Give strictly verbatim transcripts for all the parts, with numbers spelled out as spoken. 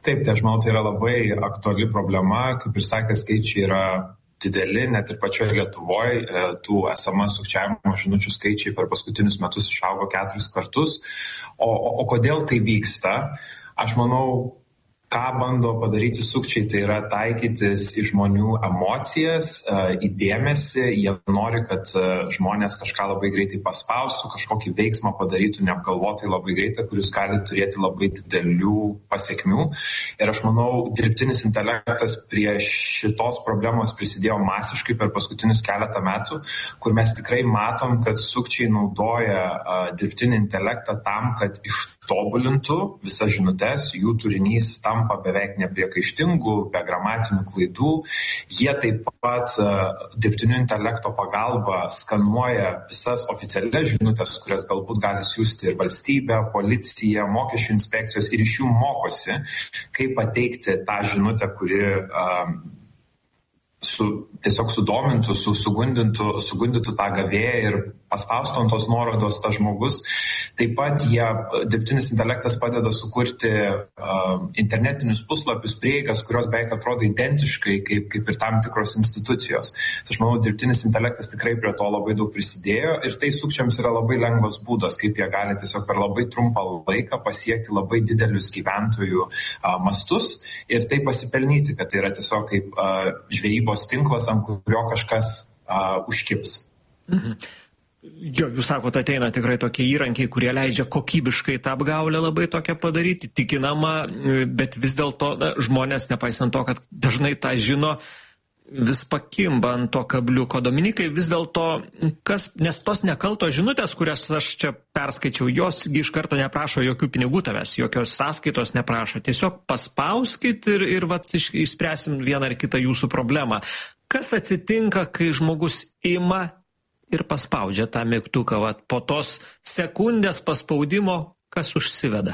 Taip, tai aš manau, tai yra labai aktuali problema, kaip ir sakė, skaičiai yra dideli, net ir pačioje Lietuvoje tų es em es sukčiavimo žinučių skaičiai per paskutinius metus išaugo keturis kartus. O, o, o kodėl tai vyksta? Aš manau, ką bando padaryti sukčiai, tai yra taikytis į žmonių emocijas, į dėmesį. Jie nori, kad žmonės kažką labai greitai paspaustų, kažkokį veiksmą padarytų neapgalvotai labai greitai, kuris gali turėti labai didelių pasiekmių. Ir aš manau, dirbtinis intelektas prie šitos problemos prisidėjo masiškai per paskutinius keletą metų, kur mes tikrai matom, kad sukčiai naudoja dirbtinį intelektą tam, kad ištobulintų visas žinutes, jų turinys tam tampa beveik nepriekaištingų, be gramatinių klaidų. Jie taip pat dirbtinio intelekto pagalba skanuoja visas oficialias žinutes, kurias galbūt gali siųsti ir valstybė, policija, mokesčių inspekcijos, ir iš jų mokosi, kaip pateikti tą žinutę, kuri uh, su, tiesiog sudomintų, su, sugundintų, sugundytų tą gavėją ir paspaustų ant tos nuorodos tas žmogus. Taip pat jie, dirbtinis intelektas padeda sukurti uh, internetinius puslapius, prieigas, kurios beveik atrodo identiškai kaip, kaip ir tam tikros institucijos. Tai aš manau, dirbtinis intelektas tikrai prie to labai daug prisidėjo ir tai sukčiams yra labai lengvas būdas, kaip jie gali tiesiog per labai trumpą laiką pasiekti labai didelius gyventojų uh, mastus ir tai pasipelnyti, kad tai yra tiesiog kaip uh, žvejybos tinklas, ant kurio kažkas uh, užkibs. Mhm. Jo, jūs sakote, ateina tikrai tokie įrankiai, kurie leidžia kokybiškai tą apgaulę labai tokią padaryti, tikinama, bet vis dėlto na, žmonės, nepaisant to, kad dažnai tą žino, vis pakimba ant to kabliuko. Dominikai, vis dėlto, kas, nes tos nekaltos žinutės, kurias aš čia perskaičiau, jos iš karto neprašo jokių pinigų tavęs, jokios sąskaitos neprašo. Tiesiog paspauskit ir, ir vat, išspręsim vieną ar kitą jūsų problemą. Kas atsitinka, kai žmogus ima ir paspaudžia tą mygtuką, vat, po tos sekundės paspaudimo, kas užsiveda?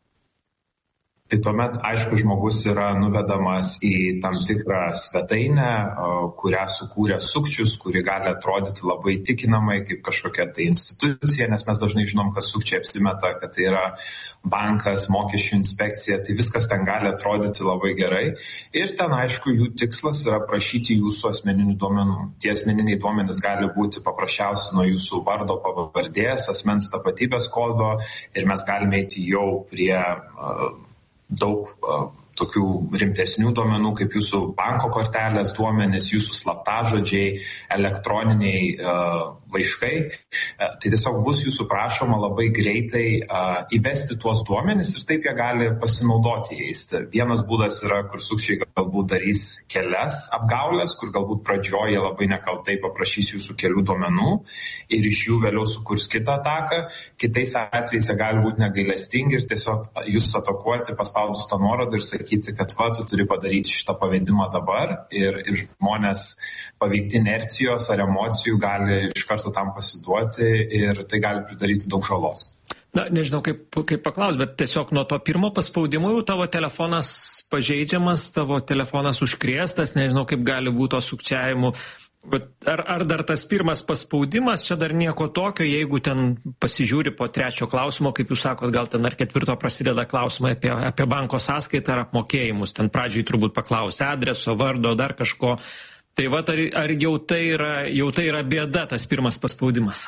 Tai tuomet, aišku, žmogus yra nuvedamas į tam tikrą svetainę, kurią sukūrė sukčius, kuri gali atrodyti labai tikinamai kaip kažkokia tai institucija, nes mes dažnai žinom, kad sukčiai apsimeta, kad tai yra bankas, mokesčių inspekcija, tai viskas ten gali atrodyti labai gerai. Ir ten, aišku, jų tikslas yra prašyti jūsų asmeninių duomenų. Tie asmeniniai duomenys gali būti paprasčiausiai nuo jūsų vardo, pavardės, asmens tapatybės kodo ir mes galime eiti jau prie uh, daug uh, tokių rimtesnių duomenų, kaip jūsų banko kortelės duomenys, jūsų slaptažodžiai, elektroniniai uh, laiškai. Uh, tai tiesiog bus jūsų prašoma labai greitai uh, įvesti tuos duomenys ir taip jie gali pasinaudoti jais. Vienas būdas yra, kur sukčiai galbūt darys kelias apgaulės, kur galbūt pradžioje labai nekaltai paprašys jūsų kelių duomenų ir iš jų vėliau sukurs kitą ataką. Kitais atvejais jie gali būti negailestingi ir tiesiog jūs atakuoti, paspaudus tą nuorodą ir sakyti, kad va, tu turi padaryti šitą pavedimą dabar ir, ir žmonės paveikti inercijos ar emocijų gali iš karto tam pasiduoti ir tai gali pridaryti daug žalos. Na, nežinau, kaip, kaip paklaus, bet tiesiog nuo to pirmo paspaudimo jau tavo telefonas pažeidžiamas, tavo telefonas užkrėstas, nežinau, kaip gali būti to sukčiavimu. Bet ar, ar dar tas pirmas paspaudimas, čia dar nieko tokio, jeigu ten pasižiūri po trečio klausimo, kaip jūs sakot, gal ten ar ketvirto prasideda klausimai apie, apie banko sąskaitą ar apmokėjimus, ten pradžiai turbūt paklausia adreso, vardo, dar kažko. Tai va, ar, ar jau tai yra, jau tai yra bėda, tas pirmas paspaudimas?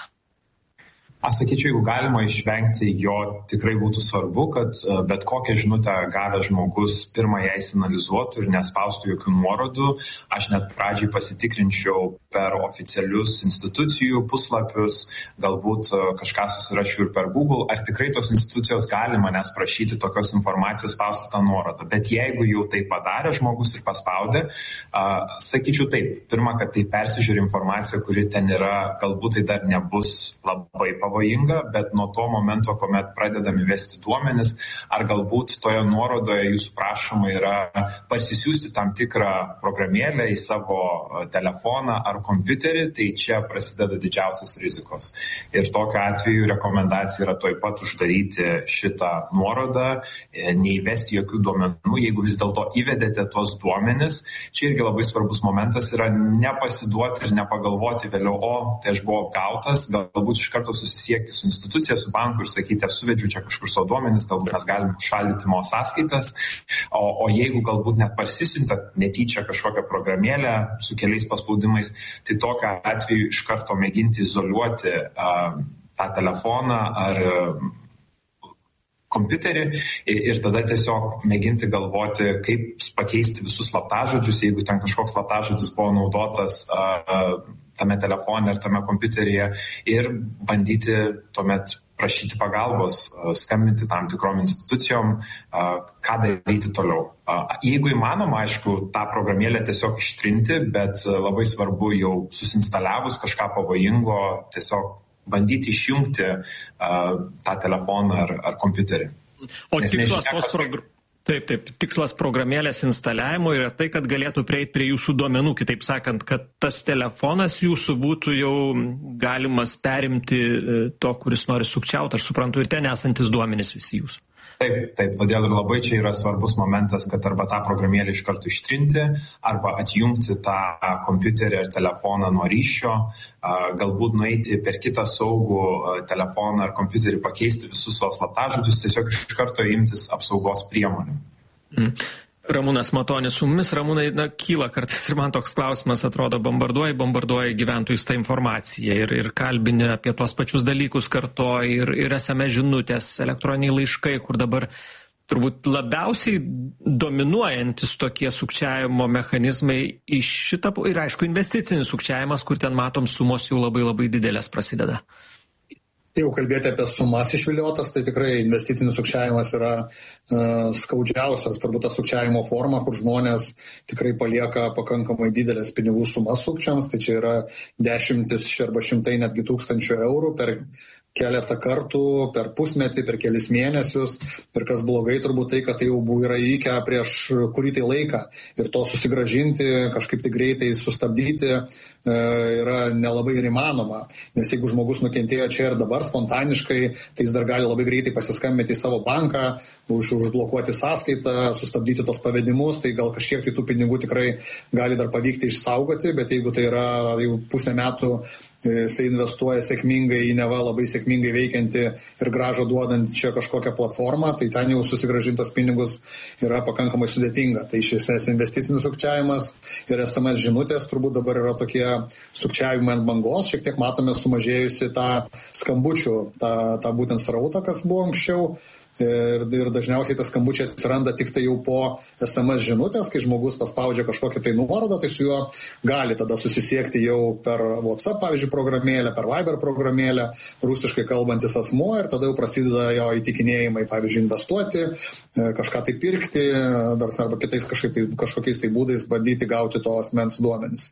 Aš sakyčiau, jeigu galima išvengti jo, tikrai būtų svarbu, kad bet kokią žinutę gavęs žmogus pirmą ją įsianalizuotų ir nespaustų jokių nuorodų. Aš net pradžiai pasitikrinčiau per oficialius institucijų puslapius, galbūt kažką susirašiau ir per Google, ar tikrai tos institucijos gali manęs prašyti tokios informacijos spausti tą nuorodą. Bet jeigu jau tai padarė žmogus ir paspaudė, uh, sakyčiau taip, pirmą, kad tai persižiūri informaciją, kuri ten yra, galbūt tai dar nebus labai pavojinga, pavojinga, bet nuo to momento, kuomet pradedami vesti duomenis, ar galbūt toje nuorodoje jūsų prašoma yra parsisiųsti tam tikrą programėlę į savo telefoną ar kompiuterį, tai čia prasideda didžiausios rizikos. Ir tokiu atveju rekomendacija yra toj pat uždaryti šitą nuorodą, neįvesti jokių duomenų. Jeigu vis dėlto įvedėte tuos duomenis, čia irgi labai svarbus momentas yra nepasiduoti ir nepagalvoti vėliau, o tai aš buvau apgautas, galbūt iš karto susisiekti susisiekti su institucija, su banku ir sakyti, aš suvedžiu čia kažkur savo duomenis, galbūt mes galim šaldyti mano sąskaitas, o, o jeigu galbūt net parsisiuntat netyčia kažkokią programėlę su keliais paspaudimais, tai tokiu atveju iš karto mėginti izoliuoti uh, tą telefoną ar uh, kompiuterį ir tada tiesiog mėginti galvoti, kaip pakeisti visus slaptažodžius, jeigu ten kažkoks slaptažodis buvo naudotas uh, tame telefone ar tame kompiuteryje ir bandyti tuomet prašyti pagalbos, uh, skambinti tam tikrom institucijom, uh, ką daryti toliau. Uh, jeigu įmanoma, aišku, tą programėlę tiesiog ištrinti, bet uh, labai svarbu jau susinstaliavus kažką pavojingo, tiesiog bandyti išjungti uh, tą telefoną ar, ar kompiuterį. O Nes tikslas, tos progr... taip, taip, tikslas programėlės instaliavimo yra tai, kad galėtų prieiti prie jūsų duomenų, kitaip sakant, kad tas telefonas jūsų būtų jau galimas perimti to, kuris nori sukčiauti, aš suprantu, ir ten esantis duomenys visi jūsų. Taip, taip, todėl ir labai čia yra svarbus momentas, kad arba tą programėlę iš karto ištrinti, arba atjungti tą kompiuterį ar telefoną nuo ryšio, galbūt nueiti per kitą saugų telefoną ar kompiuterį, pakeisti visus savo slaptažodžius, tiesiog iš karto imtis apsaugos priemonių. Mm. Ramūnas Matonis su mumis. Ramūnai, na, kyla kartais ir man toks klausimas, atrodo, bombarduoja, bombarduoja gyventojus tą informaciją ir, ir kalbini apie tuos pačius dalykus kartoja ir, ir es em es žinutės, elektroniniai laiškai, kur dabar turbūt labiausiai dominuojantis tokie sukčiavimo mechanizmai iš šitą, ir aišku, investicinis sukčiavimas, kur ten matom sumos jau labai labai didelės prasideda. Jeigu kalbėti apie sumas išviliotas, tai tikrai investicinis sukčiavimas yra uh, skaudžiausias, turbūt ta sukčiavimo forma, kur žmonės tikrai palieka pakankamai didelės pinigų sumas sukčiams, tai čia yra dešimtis arba šimtai netgi tūkstančių eurų per keletą kartų, per pusmetį, per kelis mėnesius. Ir kas blogai turbūt tai, kad tai jau yra įvykę prieš kurį tai laiką. Ir to susigrąžinti, kažkaip tai greitai sustabdyti e, yra nelabai ir įmanoma. Nes jeigu žmogus nukentėjo čia ir dabar spontaniškai, tai jis dar gali labai greitai pasiskambinti į savo banką, už, užblokuoti sąskaitą, sustabdyti tos pavedimus, tai gal kažkiek tai tų pinigų tikrai gali dar pavykti išsaugoti, bet jeigu tai yra jau pusę metų jisai investuoja sėkmingai į neva labai sėkmingai veikianti ir gražą duodant čia kažkokią platformą, tai ten jau susigrąžintos pinigus yra pakankamai sudėtinga. Tai iš esmės investicinis sukčiavimas ir es em es žinutės turbūt dabar yra tokie sukčiavimai ant bangos, šiek tiek matome sumažėjusi tą skambučių, tą, tą būtent srautą, kas buvo anksčiau. Ir, ir dažniausiai tas skambučiai atsiranda tik tai jau po es em es žinutės, kai žmogus paspaudžia kažkokią tai nuorodą, tai su juo gali tada susisiekti jau per WhatsApp, pavyzdžiui, programėlę, per Viber programėlę, rusiškai kalbantis asmuo ir tada jau prasideda jo įtikinėjimai, pavyzdžiui, investuoti, kažką tai pirkti, dar arba kitais kažkokiais tai būdais bandyti gauti to asmens duomenis.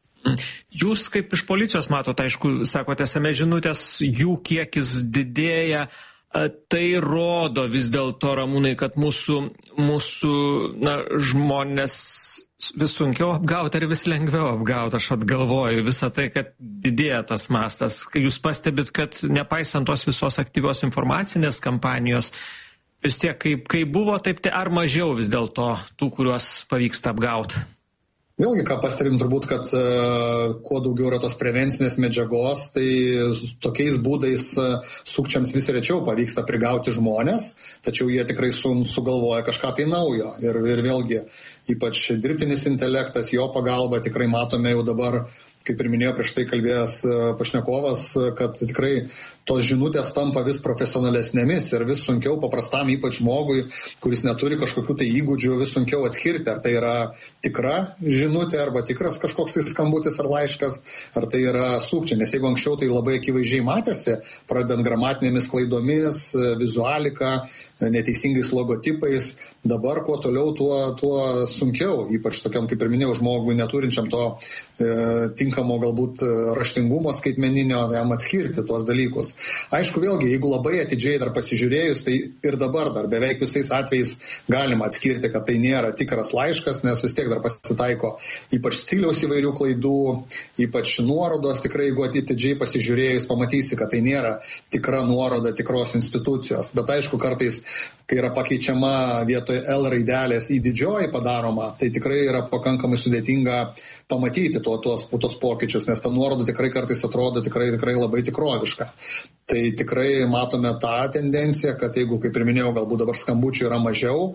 Jūs kaip iš policijos matote, aišku, sakote, es em es žinutės, jų kiekis didėja. Tai rodo vis dėlto, Ramūnai, kad mūsų, mūsų na, žmonės vis sunkiau apgauti ar vis lengviau apgauti. Aš atgalvoju visą tai, kad didėja tas mastas. Jūs pastebit, kad nepaisant tos visos aktyvios informacinės kampanijos, vis tiek kaip, kaip buvo, taip tai ar mažiau vis dėlto tų, kuriuos pavyksta apgauti? Vėlgi, ką pastebim turbūt, kad uh, kuo daugiau yra tos prevencinės medžiagos, tai tokiais būdais uh, sukčiams vis rečiau pavyksta prigauti žmonės, tačiau jie tikrai su, sugalvoja kažką tai naujo. Ir, ir vėlgi, ypač dirbtinis intelektas, jo pagalba tikrai matome jau dabar, kaip ir minėjo prieš tai kalbėjęs pašnekovas, kad tikrai tos žinutės tampa vis profesionalesnėmis ir vis sunkiau paprastam ypač žmogui, kuris neturi kažkokių tai įgūdžių, vis sunkiau atskirti, ar tai yra tikra žinutė, arba tikras kažkoks tai skambutis ar laiškas, ar tai yra sukčiai. Nes jeigu anksčiau tai labai akivaizdžiai matėsi, pradedant gramatinėmis klaidomis, vizualika, neteisingais logotipais, dabar kuo toliau, tuo, tuo sunkiau, ypač tokiam, kaip ir minėjau, žmogui neturinčiam to e, tinkamo galbūt raštingumo skaitmeninio, jam atskirti tuos dalykus. Aišku, vėlgi, jeigu labai atidžiai dar pasižiūrėjus, tai ir dabar dar beveik visais atvejais galima atskirti, kad tai nėra tikras laiškas, nes vis tiek dar pasitaiko ypač stiliaus įvairių klaidų, ypač nuorodos, tikrai jeigu atidžiai pasižiūrėjus, pamatysi, kad tai nėra tikra nuoroda tikros institucijos. Bet aišku, kartais, kai yra pakeičiama vietoje L raidelės į didžioji padaroma, tai tikrai yra pakankamai sudėtinga pamatyti tuo, tuos, tuos pokyčius, nes ta nuoroda tikrai kartais atrodo tikrai, tikrai labai tikroviška. Tai tikrai matome tą tendenciją, kad jeigu, kaip ir minėjau, galbūt dabar skambučių yra mažiau,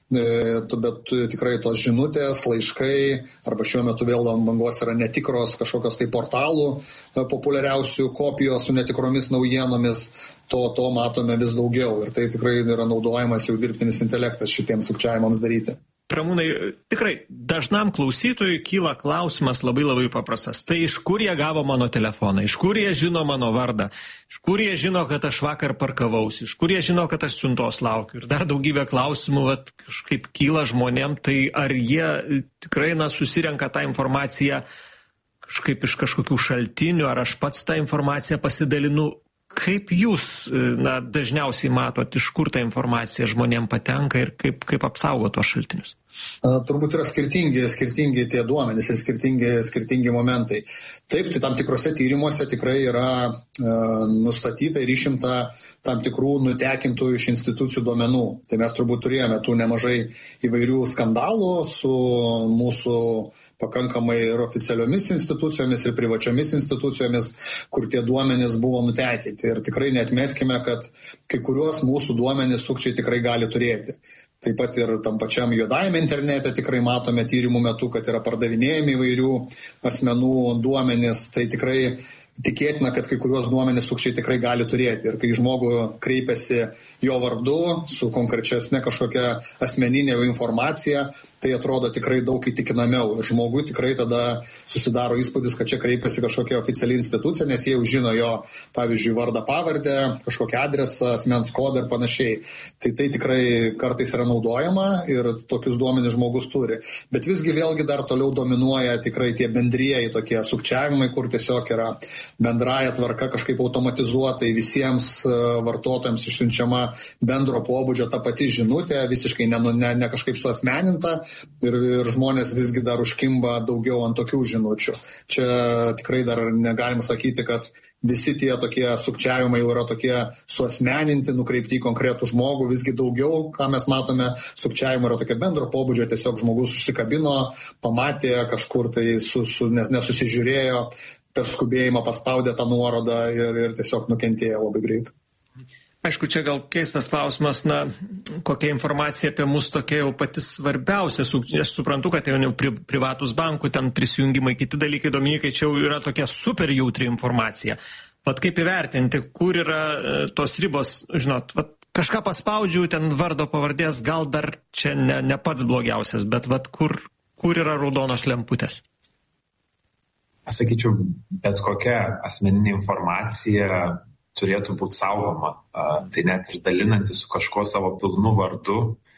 bet tikrai tos žinutės, laiškai, arba šiuo metu vėl ant bangos yra netikros kažkokios tai portalų populiariausių kopijos su netikromis naujienomis, to, to matome vis daugiau ir tai tikrai yra naudojamas jau dirbtinis intelektas šitiems sukčiavimams daryti. Ramūnai, tikrai dažnam klausytojui kyla klausimas labai labai paprastas. Tai iš kur jie gavo mano telefoną, iš kur jie žino mano vardą, iš kur jie žino, kad aš vakar parkavausi, iš kur jie žino, kad aš siuntos laukiu. Ir dar daugybė klausimų vat, kažkaip kyla žmonėm, tai ar jie tikrai na, susirenka tą informaciją kažkaip iš kažkokių šaltinių, ar aš pats tą informaciją pasidalinu. Kaip jūs na, dažniausiai matot, iš kur ta informacija žmonėm patenka ir kaip, kaip apsaugo tuos šaltinius? Turbūt yra skirtingi, skirtingi tie duomenys ir skirtingi, skirtingi momentai. Taip, tai tam tikrose tyrimuose tikrai yra uh, nustatyta ir išimta tam tikrų nutekintų iš institucijų duomenų. Tai mes turbūt turėjome tų nemažai įvairių skandalų su mūsų pakankamai ir oficialiomis institucijomis, ir privačiomis institucijomis, kur tie duomenys buvo nutekinti. Ir tikrai neatmeskime, kad kai kuriuos mūsų duomenys sukčiai tikrai gali turėti. Taip pat ir tam pačiam juodajame internete tikrai matome tyrimų metu, kad yra pardavinėjami įvairių asmenų duomenys. Tai tikrai tikėtina, kad kai kuriuos duomenys sukčiai tikrai gali turėti. Ir kai žmogų kreipiasi jo vardu su konkrečesne kažkokia asmeninė informacija, tai atrodo tikrai daug įtikinamiau. Ir žmogui tikrai tada susidaro įspūdis, kad čia kreipiasi kažkokia oficiali institucija, nes jie jau žino jo, pavyzdžiui, vardą, pavardę, kažkokią adresą, asmens kodą ir panašiai. Tai tai tikrai kartais yra naudojama ir tokius duomenis žmogus turi. Bet visgi vėlgi dar toliau dominuoja tikrai tie bendrieji tokie sukčiavimai, kur tiesiog yra bendraja tvarka kažkaip automatizuotai visiems vartotojams išsiunčiama bendro pobūdžio ta pati žinutė, visiškai ne, ne, ne kažkaip suasmeninta. Ir, ir žmonės visgi dar užkimba daugiau ant tokių žinučių. Čia tikrai dar negalim sakyti, kad visi tie tokie sukčiavimai jau yra tokie suasmeninti, nukreipti į konkretų žmogų. Visgi daugiau, ką mes matome, sukčiavimo yra tokia bendro pobūdžio, tiesiog žmogus užsikabino, pamatė kažkur tai su, su, nesusižiūrėjo, per skubėjimą paspaudė tą nuorodą ir, ir tiesiog nukentėjo labai greit. Aišku, čia gal keistas klausimas, na, kokia informacija apie mus tokia jau pati svarbiausia. Aš suprantu, kad jau pri, privatus bankų, ten prisijungimai, kiti dalykai, Dominikai, čia jau yra tokia super jautri informacija. Vat kaip įvertinti, kur yra tos ribos, žinot, vat kažką paspaudžiu, ten vardo pavardės, gal dar čia ne, ne pats blogiausias, bet vat kur, kur yra raudonos lemputės? Sakyčiau, bet kokia asmeninė informacija turėtų būti saugoma. Tai net ir dalinantis su kažkuo savo pilnu vardu,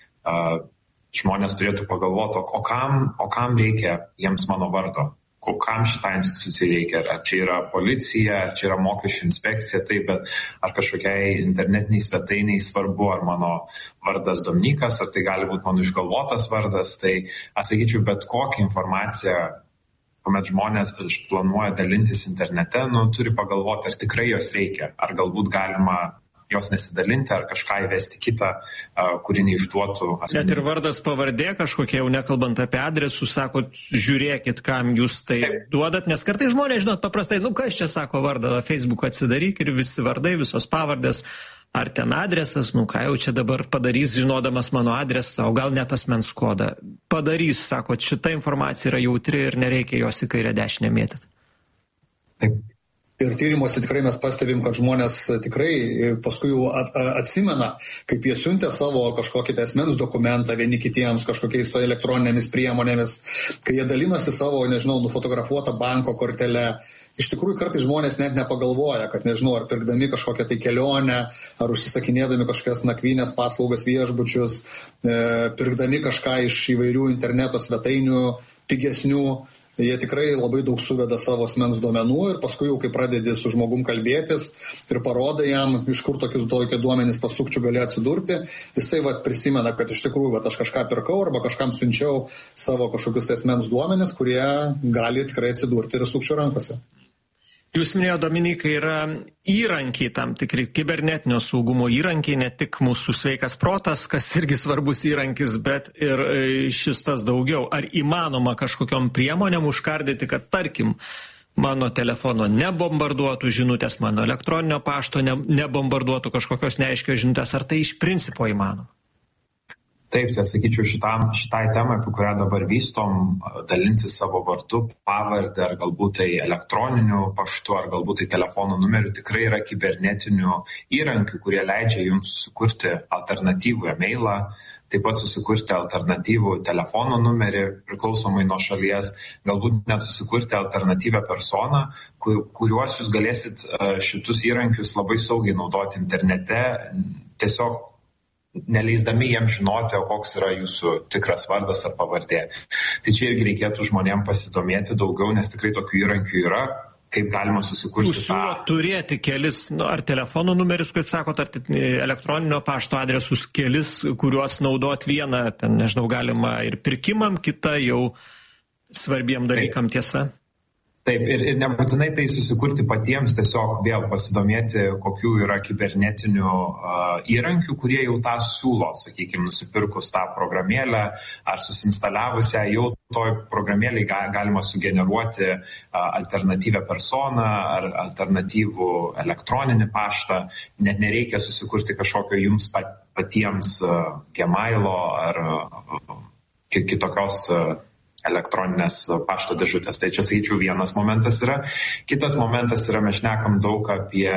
žmonės turėtų pagalvoti, o kam, o kam reikia jiems mano vardo, o kam šitą instituciją reikia, ar čia yra policija, ar čia yra mokesčių inspekcija, taip, bet ar kažkokiai internetiniai svetainiai svarbu, ar mano vardas Dominikas, ar tai gali būti mano išgalvotas vardas, tai aš sakyčiau, bet kokią informaciją, kuomet žmonės planuoja dalintis internete, nu, turi pagalvoti, ar tikrai jos reikia, ar galbūt galima jos nesidalinti, ar kažką įvesti kitą, kuri neišduotų asmenį. Net ir vardas pavardė kažkokie, jau nekalbant apie adresus, sakot, žiūrėkit, kam jūs tai Taip. duodat, nes kartais žmonės, žinot, paprastai, nu, kas čia sako vardą, Facebook atsidaryk ir visi vardai, visos pavardės, ar ten adresas, nu, ką jau čia dabar padarys, žinodamas mano adresą, o gal net asmens kodą. Padarys, sakot, šita informacija yra jautri ir nereikia jos į kairę dešinę mėtyti. Taip. Ir tyrimuose tikrai mes pastebim, kad žmonės tikrai paskui jau atsimena, kaip jie siuntė savo kažkokį asmens dokumentą vieni kitiems kažkokiais to elektroninėmis priemonėmis, kai jie dalinosi savo, nežinau, nufotografuotą banko kortelę. Iš tikrųjų, kartais žmonės net nepagalvoja, kad, nežinau, ar pirkdami kažkokią tai kelionę, ar užsisakinėdami kažkokias nakvynės paslaugas viešbučius, e, pirkdami kažką iš įvairių interneto svetainių pigesnių, jie tikrai labai daug suveda savo asmens duomenų ir paskui jau, kai pradedi su žmogum kalbėtis ir parodai jam, iš kur tokius tokie duomenys pas sukčių gali atsidurti, jisai vat prisimena, kad iš tikrųjų vat, aš kažką pirkau arba kažkam siunčiau savo kažkokius asmens duomenys, kurie gali tikrai atsidurti ir sukčių rankose. Jūs minėjote, Dominikai, yra įrankiai tam tikri, kibernetinio saugumo įrankiai, ne tik mūsų sveikas protas, kas irgi svarbus įrankis, bet ir šis tas daugiau. Ar įmanoma kažkokiom priemonėm užkardyti, kad, tarkim, mano telefono nebombarduotų žinutės, mano elektroninio pašto ne, nebombarduotų kažkokios neaiškios žinutės. Ar tai iš principo įmanoma? Taip, tai sakyčiau, šitam, šitai temai, apie kurią dabar vystom, dalinti savo vardu, pavardę, ar galbūt tai elektroniniu paštu, ar galbūt tai telefono numeriu, tikrai yra kibernetinių įrankių, kurie leidžia jums sukurti alternatyvų e-mailą, taip pat susikurti alternatyvų telefono numerį, priklausomai nuo šalies, galbūt net susikurti alternatyvę personą, kuriuos jūs galėsit šitus įrankius labai saugiai naudoti internete, tiesiog neleisdami jiems žinoti, o koks yra jūsų tikras vardas ar pavardė. Tai čia irgi reikėtų žmonėms pasidomėti daugiau, nes tikrai tokių įrankių yra, kaip galima susikurti tą... Jūs siūlo turėti kelis, nu, ar telefono numerius, kaip sakot, ar elektroninio pašto adresus kelis, kuriuos naudot vieną, ten, nežinau, galima ir pirkimam, kitą jau svarbiem dalykam, tiesa? Taip, ir, ir nebūtinai tai susikurti patiems, tiesiog vėl pasidomėti, kokių yra kibernetinių uh, įrankių, kurie jau tą siūlo, sakykime, nusipirkus tą programėlę ar susinstaliavusią, jau toj programėlėj ga, galima sugeneruoti uh, alternatyvę personą ar alternatyvų elektroninį paštą, net nereikia susikurti kažkokio jums pat, patiems uh, Gmailo ar uh, kitokios uh, elektroninės pašto dėžutės. Tai čia, sakyčiau, vienas momentas yra. Kitas momentas yra, mes šnekam daug apie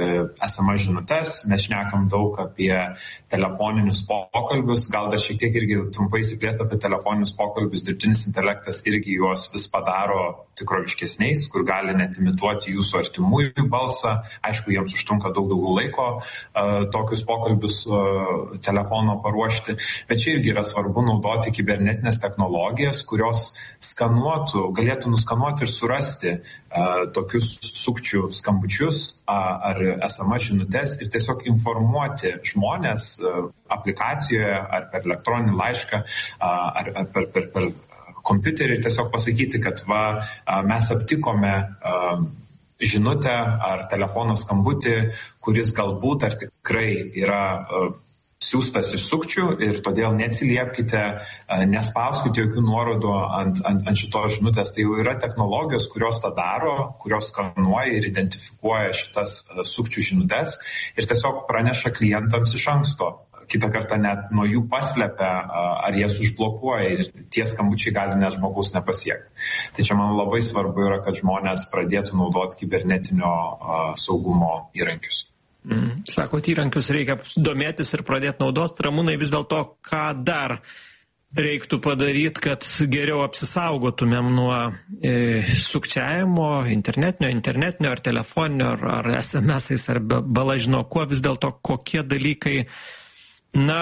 es em es žinutes, mes šnekam daug apie telefoninius pokalbius, gal dar šiek tiek irgi trumpai įsiplėsti apie telefoninius pokalbius, dirbtinis intelektas irgi juos vis padaro tikroviškesniais, kur gali net imituoti jūsų artimųjų balsą. Aišku, jiems užtrunka daug daugiau laiko uh, tokius pokalbius uh, telefono paruošti, bet čia irgi yra svarbu naudoti kibernetinės technologijas, kurios skanuotų, galėtų nuskanuoti ir surasti uh, tokius sukčių skambučius uh, ar es em es žinutes ir tiesiog informuoti žmonės uh, aplikacijoje ar per elektroninį laišką uh, ar, ar per, per, per kompiuterį tiesiog pasakyti, kad va, uh, mes aptikome uh, žinutę ar telefono skambutį, kuris galbūt ar tikrai yra uh, siūstas iš sukčių ir todėl neatsiliepkite, nespauskite jokių nuorodų ant, ant, ant šitos žinutės. Tai jau yra technologijos, kurios tą daro, kurios skanuoja ir identifikuoja šitas sukčių žinutės ir tiesiog praneša klientams iš anksto. Kitą kartą net nuo jų paslepia ar jas užblokuoja ir tie skambučiai gali net žmogaus nepasiekti. Tai čia man labai svarbu yra, kad žmonės pradėtų naudoti kibernetinio saugumo įrankius. Mm. Sakot, įrankius reikia domėtis ir pradėti naudoti. Ramūnai, vis dėlto, ką dar reiktų padaryti, kad geriau apsisaugotumėm nuo e, sukčiavimo internetinio, internetinio ar telefoninio, ar, ar es em esais, ar balažino, kuo vis dėlto kokie dalykai, na,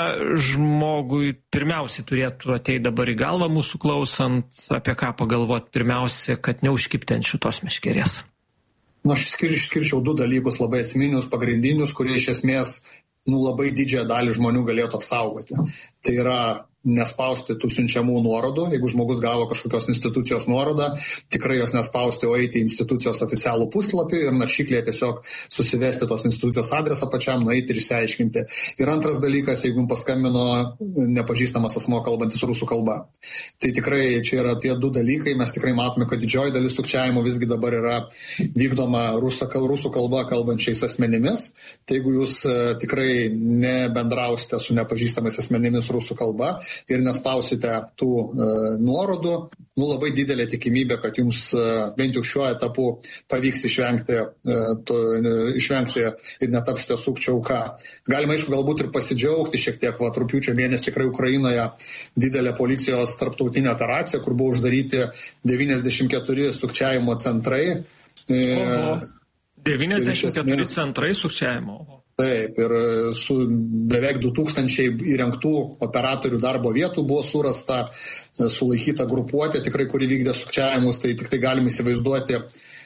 žmogui pirmiausiai turėtų ateiti dabar į galvą mūsų klausant, apie ką pagalvoti pirmiausia, kad neužkipti ant šitos meškerės. Na, aš išskirčiau du dalykus labai esminius, pagrindinius, kurie iš esmės nu, labai didžiąją dalį žmonių galėtų apsaugoti. Tai yra nespausti tų siunčiamų nuorodų. Jeigu žmogus gavo kažkokios institucijos nuorodą, tikrai jos nespausti, o eiti į institucijos oficialų puslapį ir naršyklėje tiesiog susivesti tos institucijos adresą pačiam, nueiti ir išsiaiškinti. Ir antras dalykas, jeigu jums paskambino nepažįstamas asmuo kalbantis rusų kalba. Tai tikrai čia yra tie du dalykai. Mes tikrai matome, kad didžioji dalis sukčiavimo visgi dabar yra vykdoma rusų, rusų kalba kalbančiais asmenimis. Tai jeigu jūs tikrai nebendrausite su nepažįstamais asmenimis rusų kalba, ir nespausite tų e, nuorodų, nu labai didelė tikimybė, kad jums e, bent jau šiuo etapu pavyks išvengti, e, to, e, išvengti ir netapsite sukčių auka. Galima, aišku, galbūt ir pasidžiaugti šiek tiek, va, rugpjūčio mėnesį tikrai Ukrainoje didelė policijos tarptautinė operacija, kur buvo uždaryti devyniasdešimt keturi sukčiavimo centrai. E, Oho, devyniasdešimt keturi centrai sukčiavimo. Taip, ir su beveik du tūkstančiai įrengtų operatorių darbo vietų buvo surasta, sulaikyta grupuotė, tikrai kuri vykdė sukčiavimus, tai tik tai galim įsivaizduoti,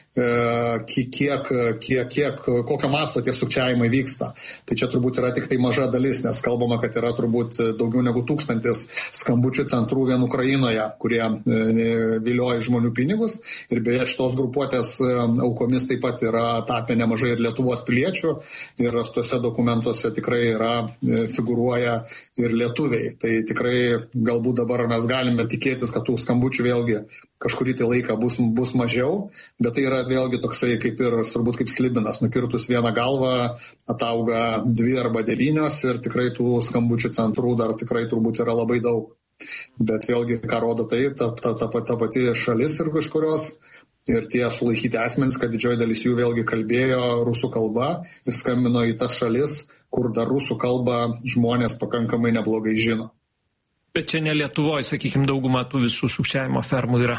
kiek, kiek, kiek, kokio masto tie sukčiavimai vyksta. Tai čia turbūt yra tik tai maža dalis, nes kalbama, kad yra turbūt daugiau negu tūkstantis skambučių centrų vien Ukrainoje, kurie vilioja žmonių pinigus. Ir beje, šitos grupuotės aukomis taip pat yra tapę nemažai ir Lietuvos piliečių. Ir rastuose dokumentuose tikrai yra, figuruoja ir lietuviai. Tai tikrai galbūt dabar mes galime tikėtis, kad tų skambučių vėlgi kažkurį tai laiką bus, bus mažiau, bet tai yra vėlgi toksai kaip ir, turbūt kaip slibinas, nukirtus vieną galvą atauga dvi arba devynios ir tikrai tų skambučių centrų dar tikrai turbūt yra labai daug. Bet vėlgi, ką rodo tai, ta, ta, ta, ta pati šalis ir iš kurios ir tie sulaikyti asmenys, kad didžioji dalis jų vėlgi kalbėjo rusų kalba ir skambino į tas šalis, kur dar rusų kalbą žmonės pakankamai neblogai žino. Bet čia ne Lietuvoje, sakykime, dauguma tų visų sukčiavimo fermų yra.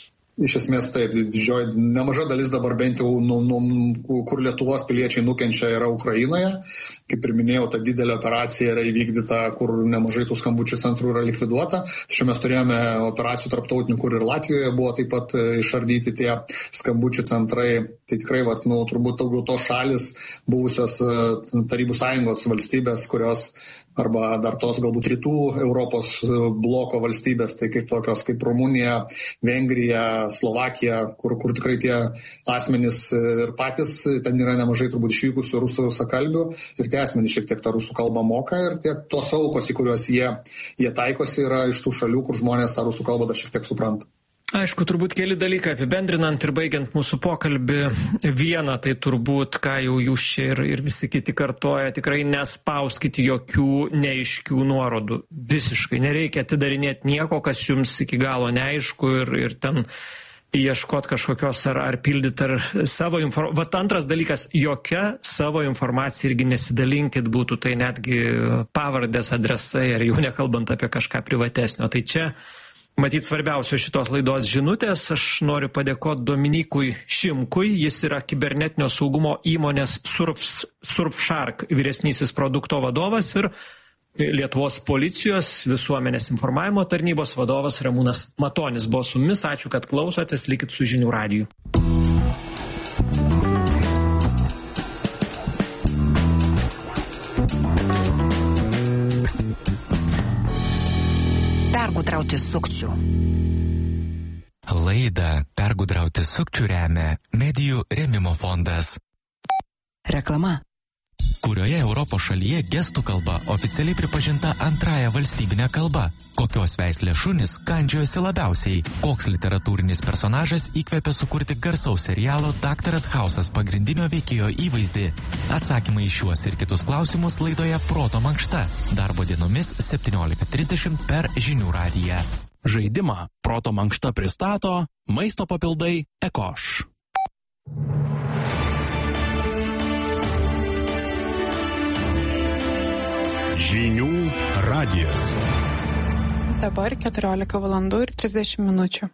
Iš esmės taip, didžioji, nemaža dalis dabar bent jau, nu, nu, kur Lietuvos piliečiai nukenčia, yra Ukrainoje. Kaip ir minėjau, ta didelė operacija yra įvykdyta, kur nemažai tų skambučių centrų yra likviduota. Tačiau mes turėjome operacijų tarptautinių, kur ir Latvijoje buvo taip pat išardyti tie skambučių centrai. Tai tikrai, vat, nu, turbūt daugiau tos šalis buvusios Tarybų Sąjungos valstybės, kurios arba dar tos galbūt rytų Europos bloko valstybės, tai kaip tokios kaip Rumunija, Vengrija, Slovakija, kur, kur tikrai tie asmenys ir patys, ten yra nemažai turbūt išvykusių rusų sakalbių ir tie asmenys šiek tiek tą rusų kalbą moka ir tie tos aukos, į kuriuos jie, jie taikosi, yra iš tų šalių, kur žmonės tą rusų kalbą dar šiek tiek supranta. Aišku, turbūt keli dalykai apibendrinant ir baigiant mūsų pokalbį. Viena, tai turbūt, ką jau jūs čia ir, ir visi kiti kartoja, tikrai nespauskite jokių neaiškių nuorodų. Visiškai nereikia atidarinėti nieko, kas jums iki galo neaišku ir, ir ten ieškoti kažkokios ar, ar pildyti ar savo informaciją. Vat antras dalykas, jokia savo informacija irgi nesidalinkit, būtų tai netgi pavardės, adresai ar jau nekalbant apie kažką privatesnio. Tai čia matyt, svarbiausios šitos laidos žinutės. Aš noriu padėkoti Dominykui Šimkui. Jis yra kibernetinio saugumo įmonės Surfs, Surfshark vyresnysis produkto vadovas ir Lietuvos policijos visuomenės informavimo tarnybos vadovas Ramūnas Matonis buvo su mumis. Ačiū, kad klausotės. Likit su Žinių radiju. Pergudrauti sukčių. Laidą Pergudrauti sukčių remia Medijų rėmimo fondas. Reklama. Kurioje Europos šalyje gestų kalba oficialiai pripažinta antrąja valstybinė kalba? Kokios veislės šunys kandžiojosi labiausiai? Koks literatūrinis personažas įkvėpė sukurti garsaus serialo Daktaras Hausas pagrindinio veikėjo įvaizdį? Atsakymai į šiuos ir kitus klausimus laidoje Proto mankšta. Darbo dienomis septyniolika trisdešimt per Žinių radiją. Žaidimą Proto mankšta pristato maisto papildai Ekoš. Žinių radijas. Dabar keturiolika valandų ir trisdešimt minučių.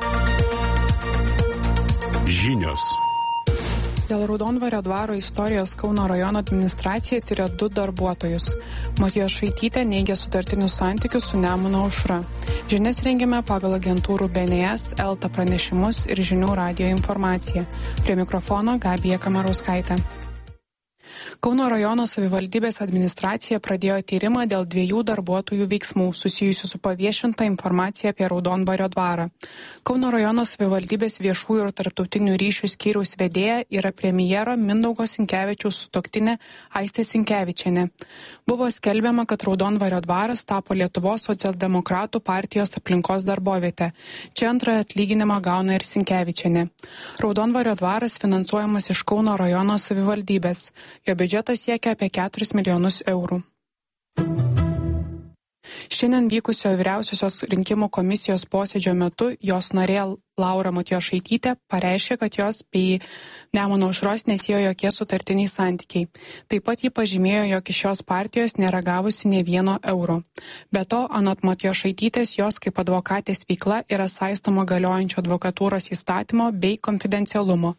Žinios. Dėl Raudondvario dvaro istorijos Kauno rajono administracija tyria du darbuotojus. Matijošaitytė neigia sutartinius santykius su Nemuno aušra. Žinias rengiame pagal agentūrų B N S, Elta pranešimus ir Žinių radijo informaciją. Prie mikrofono Gabija Kamarauskaitė. Kauno rajono savivaldybės administracija pradėjo tyrimą dėl dviejų darbuotojų veiksmų susijusių su paviešinta informacija apie Raudondvario dvarą. Kauno rajono savivaldybės viešųjų ir tarptautinių ryšių skyriaus vedėja yra premjero Mindaugo Sinkevičiaus sutuoktinė Aistė Sinkevičienė. Buvo skelbiama, kad Raudondvario dvaras tapo Lietuvos socialdemokratų partijos aplinkos darbovietė. Čia antrąją atlyginimą gauna ir Sinkevičienė. Raudondvario dvaras finansuojamas iš Kauno rajono savivaldybės. Jo biudžetas siekia apie keturis milijonus eurų. Šiandien vykusio vyriausiosios rinkimų komisijos posėdžio metu jos narė Laura Matijošaitytė pareiškė, kad jos bei Nemuno aušros nesiejo jokie sutartiniai santykiai. Taip pat ji pažymėjo, jog iš šios partijos nėra gavusi nė vieno euro. Be to, anot Matijošaitytės, jos kaip advokatės veikla yra saistoma galiojančio advokatūros įstatymo bei konfidencialumo.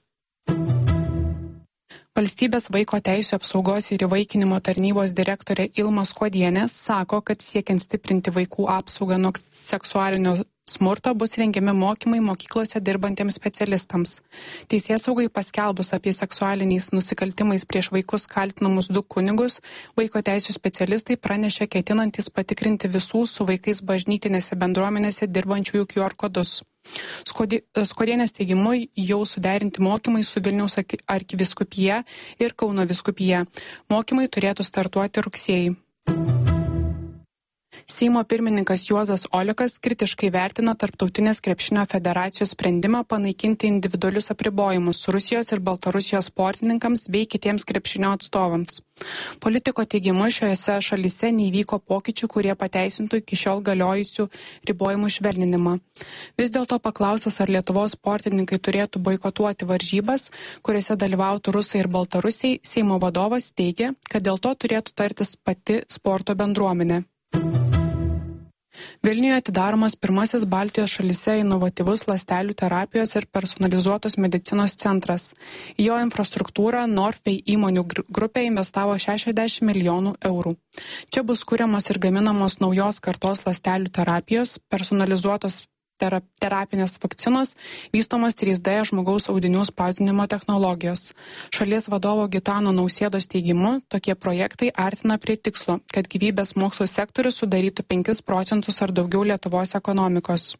Valstybės vaiko teisių apsaugos ir įvaikinimo tarnybos direktorė Ilma Skuodienė sako, kad siekiant stiprinti vaikų apsaugą nuo seksualinio smurto bus rengiami mokymai mokyklose dirbantiems specialistams. Teisėsaugai paskelbus apie seksualiniais nusikaltimais prieš vaikus kaltinamus du kunigus, vaiko teisių specialistai pranešė ketinantis patikrinti visų su vaikais bažnytinėse bendruomenėse dirbančiųjų Q R kodus. Skuodienės teigimu jau suderinti mokymai su Vilniaus arkivyskupija ir Kauno vyskupija. Mokymai turėtų startuoti rugsėjį. Seimo pirmininkas Juozas Olekas kritiškai vertina Tarptautinės krepšinio federacijos sprendimą panaikinti individualius apribojimus Rusijos ir Baltarusijos sportininkams bei kitiems krepšinio atstovams. Politiko teigimu šiuose šalyse neįvyko pokyčių, kurie pateisintų iki šiol galiojusių ribojimų švelninimą. Vis dėlto paklausęs, ar Lietuvos sportininkai turėtų boikotuoti varžybas, kuriuose dalyvautų rusai ir baltarusiai, Seimo vadovas teigia, kad dėl to turėtų tartis pati sporto bendruomenė. Vilniuje atidaromas pirmasis Baltijos šalyse inovatyvus ląstelių terapijos ir personalizuotos medicinos centras. Į jo infrastruktūrą Northway įmonių grupė investavo šešiasdešimt milijonų eurų. Čia bus kuriamos ir gaminamos naujos kartos ląstelių terapijos, personalizuotos terapinės vakcinos, vystomos trys D žmogaus audinių spausdinimo technologijos. Šalies vadovo Gitano Nausėdos teigimu, tokie projektai artina prie tikslo, kad gyvybės mokslo sektorius sudarytų penkis procentus ar daugiau Lietuvos ekonomikos.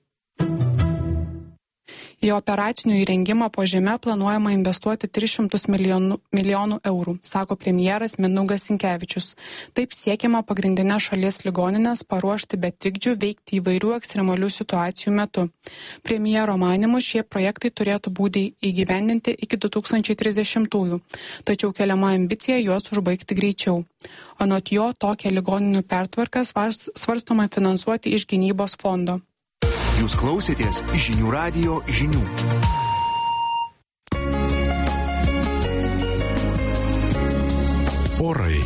Į operacinių įrengimą po žeme planuojama investuoti tris šimtus milijonų, milijonų eurų, sako premjeras Mindaugas Sinkevičius. Taip siekiama pagrindinės šalies ligoninės paruošti be trikdžių veikti įvairių ekstremalių situacijų metu. Premjero manymu šie projektai turėtų būti įgyvendinti iki du tūkstančiai trisdešimtųjų, tačiau keliama ambicija juos užbaigti greičiau. Anot jo, tokią ligoninių pertvarką svarstoma finansuoti iš gynybos fondo. Jūs klausėtės Žinių radijo žinių. Orai.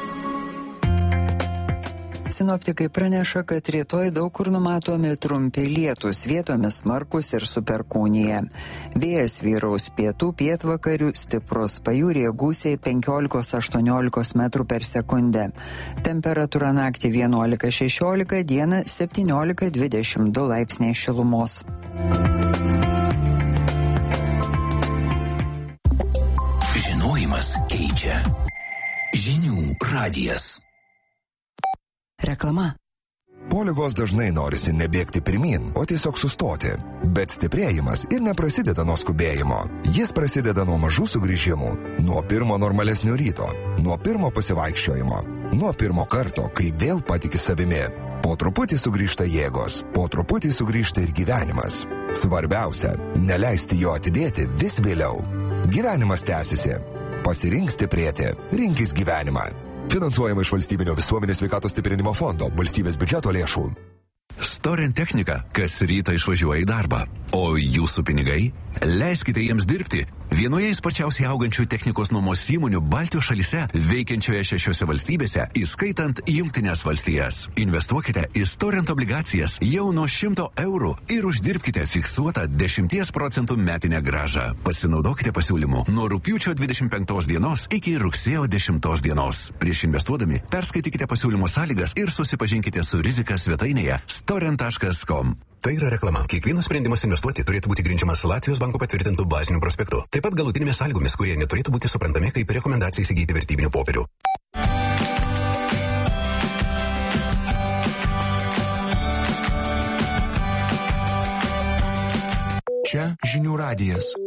Sinoptikai praneša, kad rytoj daug kur numatomi trumpi lietūs, vietomis smarkus ir su perkūnija. Vėjas vyraus pietų pietvakarių, stiprus, pajūryje gūsiai penkiolika aštuoniolika metrų per sekundę. Temperatūra naktį vienuolika šešiolika, dieną septyniolika dvidešimt du laipsniai šilumos. Žinojimas keičia. Žinių radijas. Reklama. Po ligos dažnai norisi nebėgti pirmin, o tiesiog sustoti. Bet stiprėjimas ir neprasideda nuo skubėjimo. Jis prasideda nuo mažų sugrįžimų, nuo pirmo normalesnio ryto, nuo pirmo pasivaikščiojimo, nuo pirmo karto, kai vėl patiki savimi. Po truputį sugrįžta jėgos, po truputį sugrįžta ir gyvenimas. Svarbiausia, neleisti jo atidėti vis vėliau. Gyvenimas tęsiasi. Pasirink stiprėti, rinkis gyvenimą. Finansuojama iš Valstybinio visuomenės sveikatos stiprinimo fondo, valstybės biudžeto lėšų. Storint technika, kas rytą išvažiuoja į darbą. O jūsų pinigai? Leiskite jiems dirbti. Vienoje sparčiausiai augančių technikos nuomos įmonių Baltijos šalyse, veikiančioje šešiose valstybėse, įskaitant Jungtines valstijas. Investuokite į Storint obligacijas jau nuo šimto eurų ir uždirbkite fiksuotą dešimties procentų metinę grąžą. Pasinaudokite pasiūlymu nuo rugpjūčio dvidešimt penktos dienos iki rugsėjo dešimtos dienos. Prieš investuodami perskaitykite pasiūlymo sąlygas ir susipažinkite su rizika svetainėje storint taškas com. Tai yra reklama. Kiekvienas sprendimas investuoti turėtų būti grindžiamas Latvijos banko patvirtintų bazinių prospektų. Taip pat galutinėmis sąlygomis, kurie neturėtų būti suprantami kaip rekomendacija įsigyti vertybinių popierių. Čia Žinių radijas.